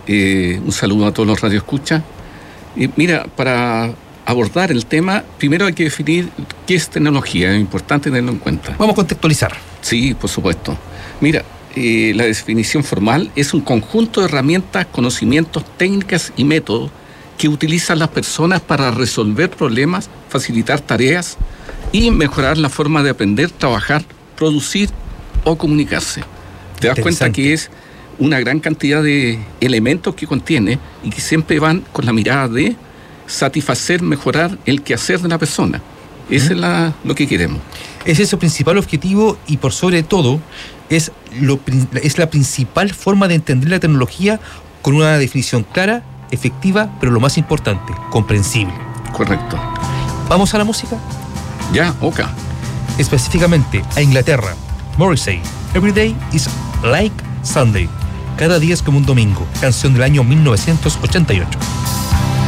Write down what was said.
Un saludo a todos los radioescuchas. Mira, para abordar el tema, primero hay que definir qué es tecnología. Es importante tenerlo en cuenta. Vamos a contextualizar. Sí, por supuesto. Mira, la definición formal es un conjunto de herramientas, conocimientos, técnicas y métodos que utilizan las personas para resolver problemas, facilitar tareas y mejorar la forma de aprender, trabajar, producir o comunicarse. Te das cuenta que es una gran cantidad de elementos que contiene y que siempre van con la mirada de satisfacer, mejorar el quehacer de la persona. Ese es lo que queremos. Ese es su principal objetivo y por sobre todo es la principal forma de entender la tecnología con una definición clara, efectiva, pero lo más importante, comprensible. Correcto. ¿Vamos a la música? Ya, ok. Específicamente a Inglaterra. Morrissey, Every Day is Like Sunday. Cada día es como un domingo. Canción del año 1988.